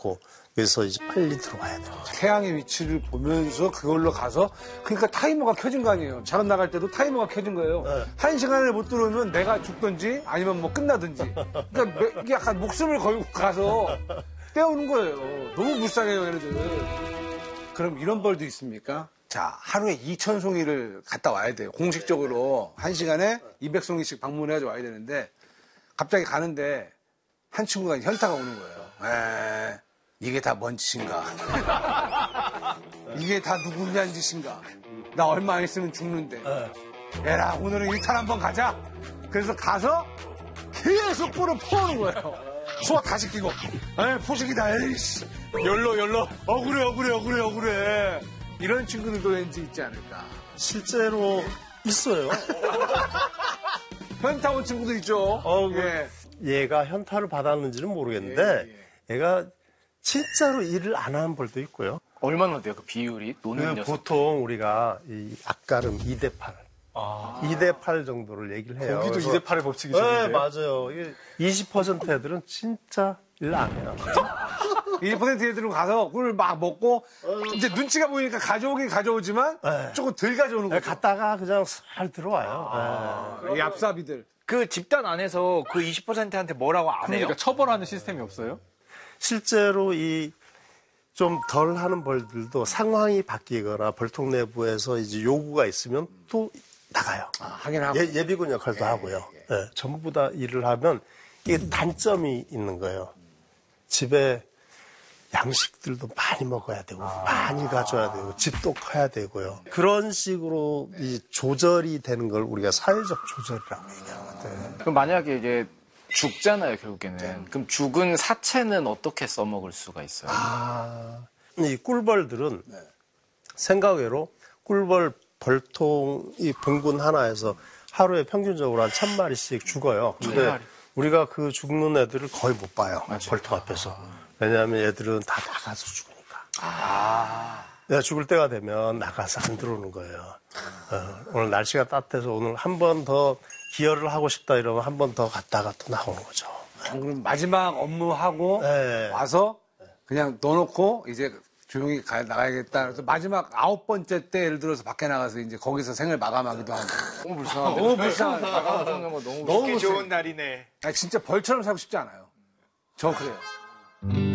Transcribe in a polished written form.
않고 그래서 이제 빨리 들어와야 돼요. 태양의 위치를 보면서 그걸로 가서 그러니까 타이머가 켜진 거 아니에요. 작업 나갈 때도 타이머가 켜진 거예요. 네. 1시간을 못 들어오면 내가 죽든지 아니면 뭐 끝나든지. 그러니까 이게 약간 목숨을 걸고 가서 떼우는 거예요. 너무 불쌍해요, 얘네들. 그럼 이런 벌도 있습니까? 자, 하루에 2,000송이를 갔다 와야 돼요. 공식적으로 1시간에 200송이씩 방문해가지고 와야 되는데 갑자기 가는데 한 친구가 현타가 오는 거예요. 이게 다 뭔 짓인가? 이게 다 누구 위한 짓인가? 나 얼마 안 있으면 죽는데. 에라, 오늘은 일탈 한번 가자. 그래서 가서 계속 뿔을 퍼오는 거예요. 소화 다 시키고. 포식이다, 에이씨. 열로. 억울해. 이런 친구들도 왠지 있지 않을까. 실제로 있어요. 현타 온 친구도 있죠. 예. 얘가 현타를 받았는지는 모르겠는데 얘가 진짜로 일을 안 하는 벌도 있고요. 얼마나 돼요, 그 비율이? 노는 녀석. 보통 우리가 이 앞가름 2대8. 2대8 정도를 얘기를 해요. 거기도 2대8의 법칙이 있는데. 네, 맞아요. 20% 애들은 진짜 일 안 해요. 1% 애들은 가서 꿀 막 먹고 이제 눈치가 보이니까 가져오긴 가져오지만 조금 덜 가져오는 거죠. 갔다가 그냥 살 들어와요. 이 얍삽이들. 그 집단 안에서 그 20%한테 뭐라고 안 해요? 그러니까 처벌하는 시스템이 없어요? 실제로 이 좀 덜 하는 벌들도 상황이 바뀌거나 벌통 내부에서 이제 요구가 있으면 또 나가요. 하긴 하고. 예비군 역할도 하고요. 예, 전부 다 일을 하면 이게 단점이 있는 거예요. 집에 양식들도 많이 먹어야 되고 많이 가져야 되고 집도 커야 되고요. 그런 식으로 이 조절이 되는 걸 우리가 사회적 조절이라고 얘기하거든요. 그럼 만약에 이제 죽잖아요, 결국에는. 그럼 죽은 사체는 어떻게 써먹을 수가 있어요? 이 꿀벌들은 생각외로 꿀벌 벌통 이 봉군 하나에서 하루에 평균적으로 한 1,000마리씩 죽어요. 근데 우리가 그 죽는 애들을 거의 못 봐요. 벌통 앞에서. 왜냐하면 얘들은 다 나가서 죽으니까. 내가 죽을 때가 되면 나가서 안 들어오는 거예요. 오늘 날씨가 따뜻해서 오늘 한 번 더 기여를 하고 싶다 이러면 한 번 더 갔다가 또 나오는 거죠. 그럼 마지막 업무하고 와서 그냥 넣어놓고 이제 조용히 나가야겠다. 그래서 마지막 9번째 때 예를 들어서 밖에 나가서 이제 거기서 생을 마감하기도 하고. 너무 불쌍한데. 너무 불쌍하다. 나가는 거 너무 좋은 날이네. 진짜 벌처럼 살고 싶지 않아요. 저 그래요.